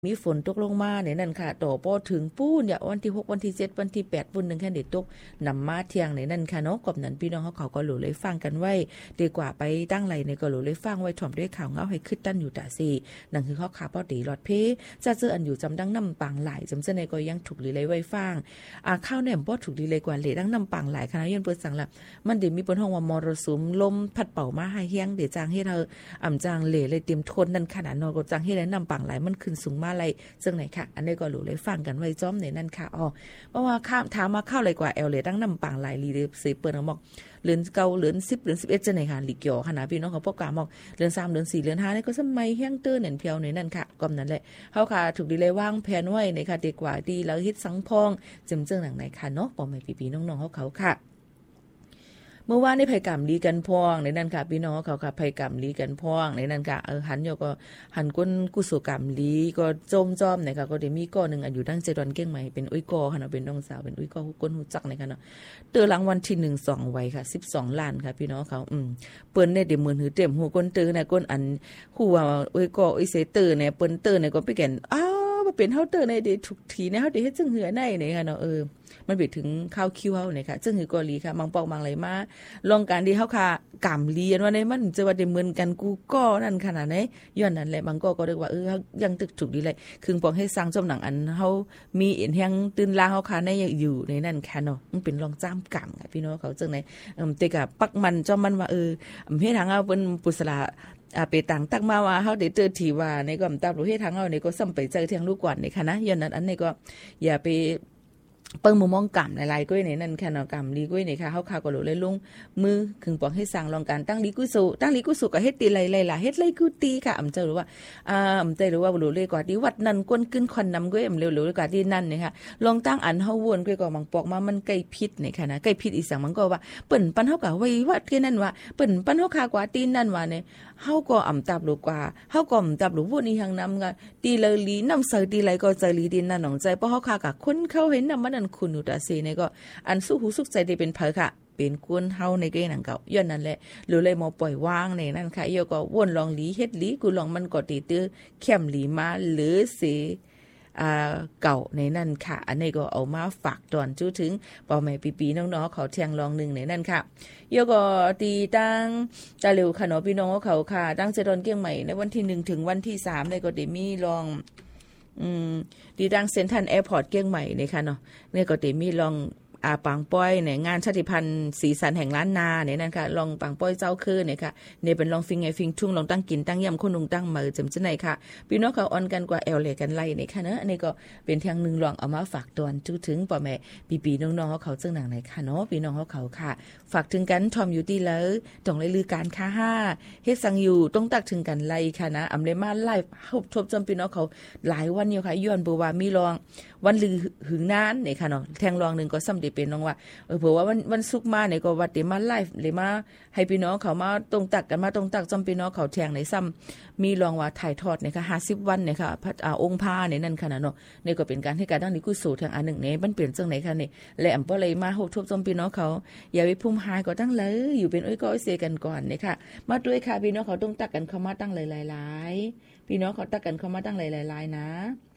มีฝนตกลงมาเนี่ยนั่นค่ะต่อพอถึงปู้เนี่ยวันที่6วันที่7วันที่8วันนึงแค่ได้ตกนำมาเที่ยงในนั่นค่ะเนาะกับนั้นพี่น้องเขาก็หลู่เลยฟังกันไว้ดีกว่าไปตั้งไหลในก็หลู่เลยฟังไว้ถ่อมด้วยข่าวเงาให้ขึ้นตั้นอยู่ตาซีนั่นคือข้อข่าวพอดีหลอดเพจะเจออันอยู่จำดังน้ำปังหลายจำเจอในก็ยังถูกหรือเลยไว้ฟังข้าวเนี่ยบ่ถูกดีเลยกว่าเหลดังน้ำปังหลายคณะยันเปิดสั่งละมันเดี๋ยวมีปนห้องว่ามรสุมลมพัดเป่ามาให้เฮียงเดี๋ยวจางให้เธอจางเหลเลยเตรียมทนนั่นขนาดนอนก็จางให้ได้น้ำปังหลายมันขึ้นสูงมาเลยซึ่งไหนค่ะอันนี้ก็หลู่เลยฟังกันไว้จ้อมในนั่นค่ะเพราะว่าข้ามถามมาเข้าเลยกว่าเลยตั้งน้ำปังหลายลีเดสิเปิดบอกเดือนเก่าเดือน10เดือน11จะไหนค่ะลีเกี่ยวขนาดพี่น้องเขาพวกกาบอกเดือน3เดือน4เดือน5นี่ก็สมัยเฮียงเตอร์เน่นเพียวในนั่นค่ะก็นั้นแหละเฮาค่ะถูกดีเลยวางแผนไว้ในค่ะดีกว่าดีแล้วเฮ็ดสังพองจำเจิงหนังไหนค่ะเนาะบ่แม่พี่ๆน้องๆเขาค่ะเมื่อวานนี้ไผกรรมลีกันพ้องในนั้นค่ะพี่น้องเขาค่ะไผกรรมลีกันพ้องในนั้นค่ะหันโยก็หันก้นกุศลกรรมลีก็จมจอมนะคะก็ได้มีก้อนึงอยู่ตั้ง7วันเก้งใหม่เป็นอุ้ยกอค่ะเนาะเป็นน้องสาวเป็นอุ้ยกอก้นฮู้จักนะคะเนาะเตอรางวัลที่1 2ไว้ค่ะ12ล้านค่ะพี่น้องเขาเปิ้นเนี่ยได้เหมือนหือเต็มหัวก้นเตอน่ะก้นอันฮู้ว่าอุ้ยกออุ้ยเสเตอเนี่ยเปิ้นเตอเนี่ยก็ไปแก่นบ่เป็นเฮาเตอในได้ทุกทีนะเฮาได้เฮ็ดจังเหือในนี่ค่ะเนาะมันไปถึงข้าวคิวเฮาเนี่ยค่ะซึ่งคือกอลีค่ะบางปอกบางไหลมาลองการที่เฮาค่ะกำเรียนว่าในมันจะว่าได้เหมือนกันกูก็นั่นขนาดไหนย้อนนั้นแหละบางก็เรียกว่ายังตึกถูกดีเลยคือปองให้สร้างจอมหนังอันเฮามีเอ็นแฮงตื่นลางเฮาค่ะในอยู่ในนั่นค่ะเนาะมันเป็นรองจ้ามกำค่ะพี่น้องเขาจังไหนแต่ก็ปักมันจอมมันว่าเฮ็ดทางเอาเพิ่นปุสระไปต่างตักมาว่าเฮาได้เจอที่ว่าในก็ตามประเทศทางเฮานี่ก็ซ้ำไปเจอเที่ยงลูกก่อนนี่ค่ะนะย้อนนั้นอันนี้ก็อย่าไปเปิ้งมุมมองกำหลายๆก้อยในนั่นค่ะเนาะกำลีก้อยนี่ค่ะเฮาคาก็รู้เลยลงมือคึงปองให้สร้างลองการตั้งลีกุสุก็เฮ็ดตีหลายๆเฮ็ดไลกุตีค่ะอำเจอรู้ว่าใจรู้ว่ารู้เลยกว่าที่วัดนั้นก้นขึ้นคอนนำก้อยเร็วๆกว่าที่นั่นนี่ค่ะลองตั้งอันเฮาวนก้อยก็บางปอกมามันใกล้พิษนี่ค่ะนะใกล้พิษอีสังมันก็ว่าเปิ้นปันเฮาก็ไว้วัดที่นั่นว่าเปิ้นปันเฮาคากว่าตีนั่นว่าเนี่ยเฮาก็ตับรู้กว่าเฮาก็ตับรู้วนอีหังนำก็ตีเลยลีนำเสตีไหลก็ใจลีดินนั่นหนองใจเพราะเฮาคาก็คนเข้าเห็นนำมันนั่นคุณตาซีในก็อันสู้หูสุขใจได้เป็นเผอค่ะเป็นกวนเฮาในเกหนังเก่าย้อนนั่นแหละหรือเลยมาปล่อยวางในนั่นค่ะโยก็วนลองหลีเฮ็ดหลีกูลองมันก็ตีตื้อเข้มหลีมาหรือสิเก่าในนั่นค่ะอันนี้ก็เอามาฝากตอนจู้ถึงพ่อแม่ปีๆน้องๆเขาเที่ยงลองนึงในนั่นค่ะโยก็ตีตั้งตะเร็วค่ะเนาะพี่น้องเขาค่ะตั้งเจดอนเกียงใหม่ในวันที่1ถึงวันที่3ได้ก็ได้มีลองดีดังเซ็นทรัลแอร์พอร์ตเกียงใหม่นี่ค่ะเนาะเนี่ยก็ได้มีลองปังป้อยในงานชาติพันธุ์สีสันแห่งล้านนาเนี่ยนั่นค่ะลองปังป้อยเจ้าคือเนี่ยค่ะเนี่ยเป็นลองฟิงไงฟิงทุ่งลองตั้งกินตั้งยำคนนุงตั้งมือจำจะไหนค่ะพี่น้องเขาออนกันกว่าแอลเลยกันไล่เนี่ยค่ะเนาะอันนี้ก็เป็นทางนึงลองเอามาฝากตอนจู้ถึงพ่อแม่ปีๆน้องๆเขาจึงหนังไหนค่ะเนาะพี่น้องเขาค่ะฝากถึงกันทอมอยู่ดีแล้วต้องเลยลือการค่ะ5เฮ็ดสังอยู่ต้องตักถึงกันไล่ค่ะนะอำเลยมาไล่ทบจำพี่น้องเขาหลายวันอยู่ค่ะย้อนบ่ว่ามีลองวันลือหึงนานเนี่ยค่ะเนาะแทงลองนึงก็ซ้ำได้เป็นน้องว่าเผื่อว่าวันศุกร์มาเนี่ยก็วัดเดี๋ยวมาไลฟ์เลยมาให้พี่น้องเขามาตรงตักกันมาตรงตักจำพี่น้องเขาแทงในซ้ำมีรองว่าถ่ายทอดเนี่ยค่ะ50วันเนี่ยค่ะองค์พระเนี่ยนั่นค่ะเนาะนี่ก็เป็นการให้การตั้งนี้กุศลทางอันหนึ่งเนี่ยมันเปลี่ยนจังไหนค่ะนี่และอำบ่เลยมาโหทบจำพี่น้องเขาอย่าไปพุ่มหายก็ตั้งเลยอยู่เป็นอ้อยก็อ้อยเสกันก่อนเนี่ยค่ะมาด้วยค่ะพี่น้องเขาตรงตักกันเข้ามาตั้งหลายๆพี่น้องเขาตักกันเข้ามาตั้งหลายๆนะ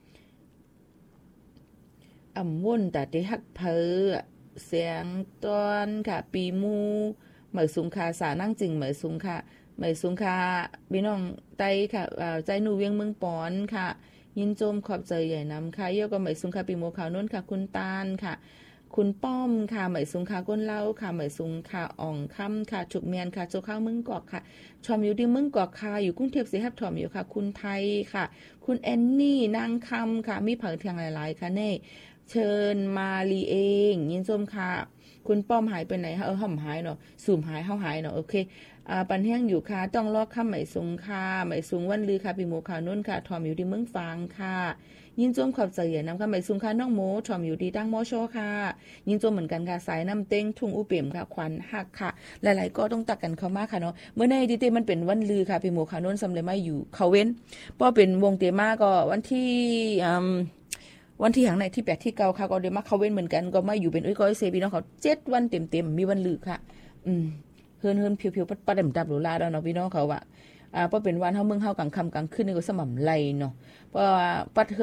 วุ่นแต่ที่ฮักเพอเสียงตอนค่ะปีมูเหมยสุงคาสานั่งจริงเหมยสุงคาพี่น้องไตค่ะใจหนูเวียงเมืองปอนค่ะยินโจมขอบใจใหญ่นำค่ะเยอะก็เหมยสุงคาปีโมขาวนุ่นค่ะคุณตาลค่ะคุณป้อมค่ะเหมยสุงคาก้นเล่าค่ะเหมยสุงคาอ่องค่ำค่ะจุกเมียนค่ะโจข้าวมึงกอกค่ะชอมอยู่ที่มึงกอกค่ะอยู่กรุงเทพสิฮับถอมอยู่ค่ะคุณไทยค่ะคุณแอนนี่นางคำค่ะมีเผยเทียงหลายๆค่ะเน่เชิญมาลีเองยินส้มค่ะคุณป้อมหายไปไหนห่ำหายเนาะสูมหายเฮาหายเนาะโอเคปันแห้งอยู่ค่ะต้องลอกค่ำไหมสุงค่ะไหมสุงวันลือค่ะปีโมขาวนุ่นค่ะทอมอยู่ที่เมืองฟางค่ะยินจมขอบใจอย่านำค่ะไหมสุงค่ะน้องโมทอมอยู่ที่ตั้งมอชอค่ะยินจมเหมือนกันค่ะสายน้ำเต้งทุ่งอุเปี่ยมค่ะควันหักค่ะหลายๆก็ต้องตักกันเข้ามาค่ะเนาะเมื่อในดีเตมันเป็นวันลือค่ะปีโมขาวนุ่นสำเร็จมาอยู่เขาเว้นเพราะเป็นวงเตมาก็วันที่อย่างไหนที่8ที่9ค่ะก็เดี๋ยวมาเขาเว้นเหมือนกันก็มาอยู่เป็นอ้อยก้อยเซบีน้องเขา7วันเต็มๆมีวันลือค่ะเฮินเพียวๆปัดๆดับๆหรูลาแล้วเนาะพี่น้องเขาว่าเพราะเป็นวันเฮาเมืองเฮากลางค่ำกลางคืนนี่ก็สม่ำไรเนาะเพราะว่าปัด